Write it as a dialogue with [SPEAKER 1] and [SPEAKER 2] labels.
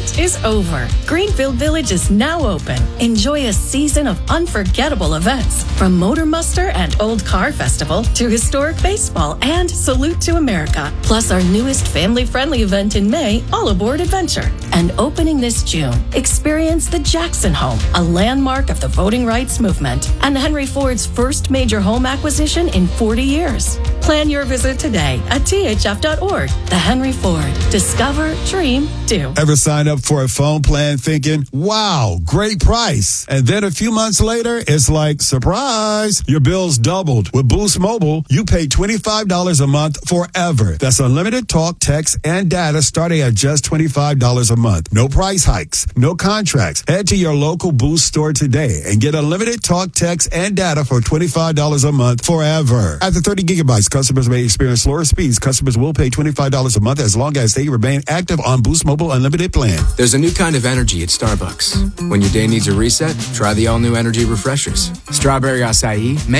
[SPEAKER 1] wait is over. Greenfield Village is now open. Enjoy a season of unforgettable events, from Motor Muster and Old Car Festival to historic baseball and Salute to America. Plus our newest family-friendly event in May, All Aboard Adventure. And opening this June, experience the Jackson Home, a landmark of the voting rights movement, and Henry Ford's first major home acquisition in 40 years. Plan your visit today at thf.org. The Henry Ford. Discover, dream, do.
[SPEAKER 2] Ever sign up for a phone plan thinking, wow, great price. And then a few months later, it's like, surprise, your bill's doubled. With Boost Mobile, you pay $25 a month forever. That's unlimited talk, text, and data starting at just $25 a month. No price hikes, no contracts. Head to your local Boost store today and get unlimited talk, text, and data for $25 a month forever. After 30 gigabytes, customers may experience slower speeds. Customers will pay $25 a month as long as they remain active on Boost Mobile Unlimited plan.
[SPEAKER 3] There's a new kind of energy at Starbucks. When your day needs a reset, try the all-new energy refreshers. Strawberry acai,